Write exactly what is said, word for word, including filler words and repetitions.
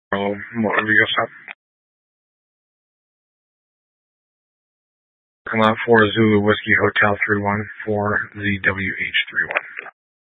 Hello, motor vehicle stop. Come out for Zulu Whiskey Hotel three one four Z W H three one.